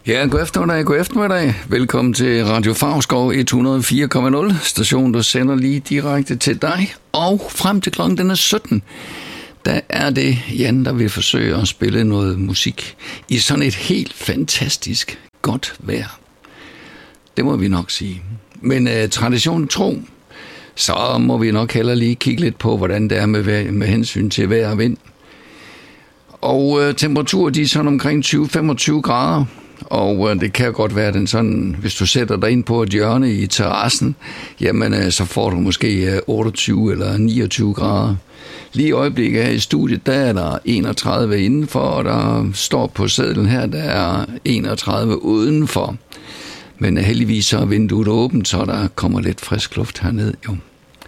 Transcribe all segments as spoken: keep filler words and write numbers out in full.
Ja, god eftermiddag, god eftermiddag. Velkommen til Radio Favrskov et hundrede og fire komma nul, station, der sender lige direkte til dig. Og frem til klokken den er sytten, der er det Jan, der vil forsøge at spille noget musik i sådan et helt fantastisk godt vejr. Det må vi nok sige. Men uh, traditionen tro, så må vi nok heller lige kigge lidt på, hvordan det er med, med hensyn til vejr og vind. Og uh, temperaturer, de er sådan omkring tyve til femogtyve grader. Og det kan godt være den sådan, hvis du sætter dig ind på et hjørne i terrassen, jamen så får du måske otteogtyve eller niogtyve grader. Lige i øjeblikket her i studiet, der er der enogtredive indenfor, og der står på sedlen her, der er enogtredive udenfor. Men heldigvis så er vinduet åbent, så der kommer lidt frisk luft herned jo.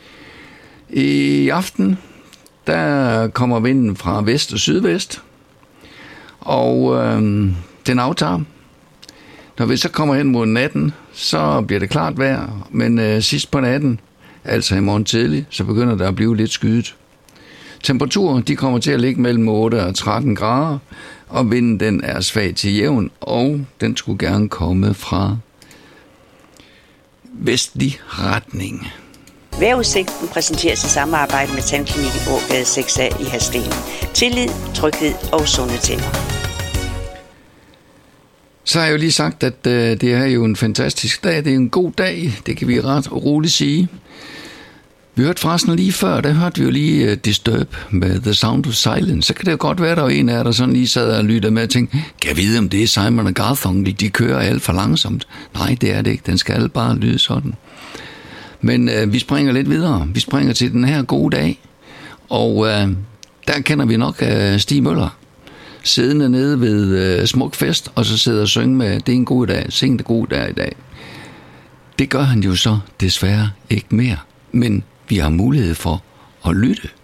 I aften, der kommer vinden fra vest og sydvest, og øhm, den aftager. Når vi så kommer hen mod natten, så bliver det klart vejr, men øh, sidst på natten, altså i morgen tidlig, så begynder der at blive lidt skyet. Temperaturen, de kommer til at ligge mellem otte og tretten grader, og vinden den er svag til jævn, og den skulle gerne komme fra vestlig retning. Vejrudsigten præsenteres i samarbejde med Tandklinikken Ågade seks A i Hadsten. Tillid, tryghed og sunde tænder. Så har jeg jo lige sagt, at øh, det er jo en fantastisk dag. Det er en god dag, det kan vi ret roligt sige. Vi hørte forresten lige før, der hørte vi jo lige uh, Disturb med The Sound of Silence. Så kan det jo godt være, der var en af der sådan lige sad og lyttede med og tænkte, kan jeg vide, om det er Simon og Garfunkel, de kører alt for langsomt? Nej, det er det ikke. Den skal bare lyde sådan. Men øh, vi springer lidt videre. Vi springer til den her gode dag. Og øh, der kender vi nok øh, Stig Møller. Siddende nede ved øh, Smukfest, og så sidder og synge med, det er en god dag, sing det gode dag i dag. Det gør han jo så desværre ikke mere. Men vi har mulighed for at lytte.